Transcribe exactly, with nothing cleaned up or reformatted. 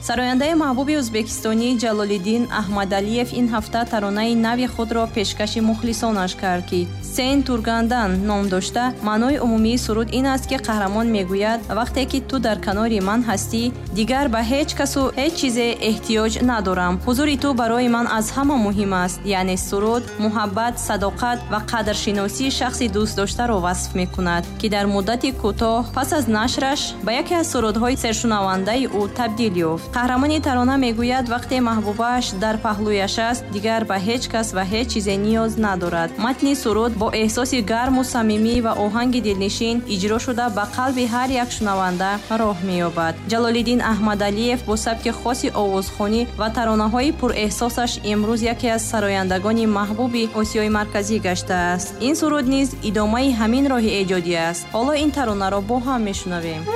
сарояндаи маҳбуби ӯзбекистонӣ Ҷалолиддин Аҳмадалиев ин ҳафта таронаи нави худро пешкаши мухлисонаш кард, ки Сен Тургандан ном дошта. маънои умумии суруд ин аст, ки қаҳрамон мегӯяд: вақте ки ту дар канори ман ҳастӣ, дигар ба ҳеҷ касу ҳеҷ чизе эҳтиёҷ надорам. ҳузури ту барои ман аз ҳама муҳим аст. яъне суруд муҳаббат, садоқат ва қадршиносии шахси дӯстдоштаро васф мекунад, ки дар муддати кӯтоҳ пас аз нашраш ба яке аз сурудҳои сершунавандаи ӯ табдил ёфт. қаҳрамони тарона мегӯяд: вақте маҳбубааш дар паҳлӯяш аст, дигар ба ҳеҷ кас ва ҳеҷ чизе ниёз надорад. матни суруд бо эҳсоси гарму самимӣ ва оҳанги дилнишин иҷро шуда ба қалби ҳар як шунаванда роҳ меёбад. Ҷалолиддин Аҳмадалиев бо сабки хоси овозхонӣ ва таронаҳои пурэҳсосаш имрӯз яке аз сарояндагони маҳбуби Осиёи Марказӣ гаштааст. ин суруд низ идомаи ҳамин роҳи эҷодӣ аст. ҳоло ин таронаро бо ҳам мешунавем.